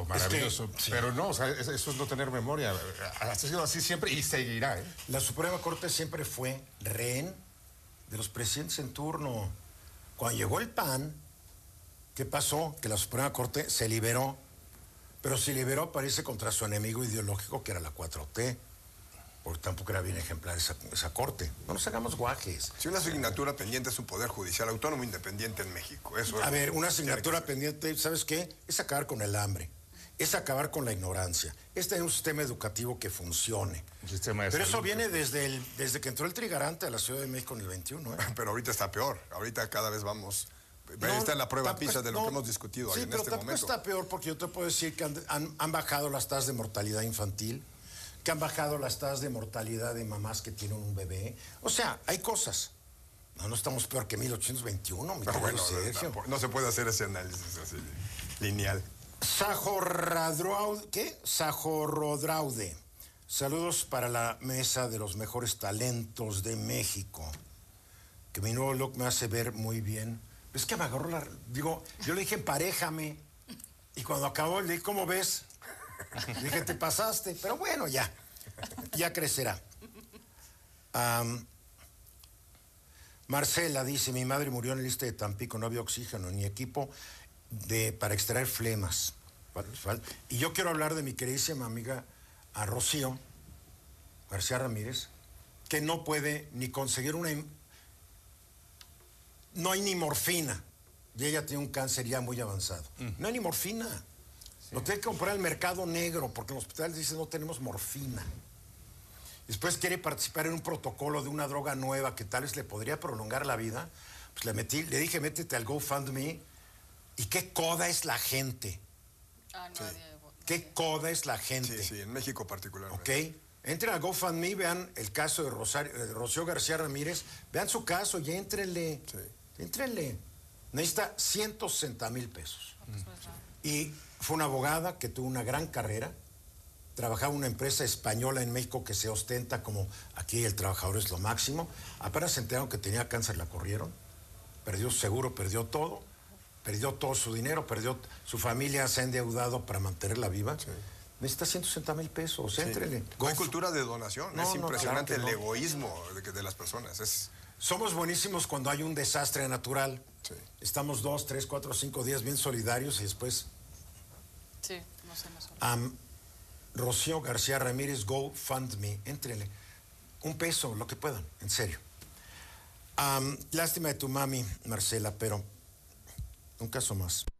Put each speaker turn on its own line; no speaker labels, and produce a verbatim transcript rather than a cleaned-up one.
maravilloso.
Es que, sí.
Pero no, o sea, eso es no tener memoria. Ha sido así siempre y seguirá, ¿eh?
La Suprema Corte siempre fue rehén de los presidentes en turno. Cuando llegó el P A N, ¿qué pasó? Que la Suprema Corte se liberó, pero se liberó, parece, contra su enemigo ideológico, que era la cuatro T. Porque tampoco era bien ejemplar esa, esa corte. No nos hagamos guajes.
Si una asignatura pendiente es un poder judicial autónomo independiente en México. Eso
A
es,
ver, una asignatura pendiente, ¿sabes qué? Es acabar con el hambre. Es acabar con la ignorancia. Es tener un sistema educativo que funcione.
Un sistema de
Pero
salud,
eso viene desde, el, desde que entró el trigarante a la Ciudad de México en el veintiuno, ¿eh?
Pero ahorita está peor. Ahorita cada vez vamos...
No,
Esta es la prueba
tampoco
PISA de lo
no,
que hemos discutido
sí,
en
pero
este
tampoco
momento.
está peor, porque yo te puedo decir que han, han, han bajado las tasas de mortalidad infantil, que han bajado las tasas de mortalidad de mamás que tienen un bebé. O sea, hay cosas. No, no estamos peor que mil ochocientos veintiuno, mi
Pero
querido
bueno,
Sergio.
no, no se puede hacer ese análisis así lineal.
Sajorradraude, ¿qué? Sajorrodraude. Saludos para la mesa de los mejores talentos de México. Que mi nuevo look me hace ver muy bien. Es que me agarró la... Digo, yo le dije, emparejame. Y cuando acabó, le dije, ¿cómo ves? Le dije, te pasaste. Pero bueno, ya. Ya crecerá. Um, Marcela dice, mi madre murió en el Iste de Tampico, no había oxígeno ni equipo de, para extraer flemas. Y yo quiero hablar de mi queridísima amiga a Rocío García Ramírez, que no puede ni conseguir una... No hay ni morfina. Y ella tiene un cáncer ya muy avanzado. Mm. No hay ni morfina. Sí. Lo tiene que comprar al mercado negro, porque en los hospitales dicen no tenemos morfina. Después quiere participar en un protocolo de una droga nueva que tal vez le podría prolongar la vida. Pues le metí, le dije, métete al GoFundMe. Y qué coda es la gente.
Ah, no,
sí.
nadie,
Qué coda es la gente.
Sí, sí, en México particularmente.
Ok. Entren a GoFundMe, vean el caso de, Rosario, de Rocío García Ramírez, vean su caso y éntrenle.
Sí.
Éntrenle. Necesita ciento sesenta mil pesos.
Mm.
Y fue una abogada que tuvo una gran carrera. Trabajaba en una empresa española en México que se ostenta como aquí el trabajador es lo máximo. Apenas se enteraron que tenía cáncer, la corrieron. Perdió su seguro, perdió todo. Perdió todo su dinero, perdió su familia, se ha endeudado para mantenerla viva. Sí. Necesita ciento sesenta mil pesos, sí. Éntrele.
No hay cultura de donación.
No,
es impresionante
no, claro
el
no.
egoísmo de, de las personas. Es...
Somos buenísimos cuando hay un desastre natural.
Sí.
Estamos dos, tres, cuatro, cinco días bien solidarios y después...
Sí, no sé, no sé.
Um, Rocío García Ramírez, GoFundMe, éntrele. Un peso, lo que puedan, en serio. Um, lástima de tu mami, Marcela, pero un caso más.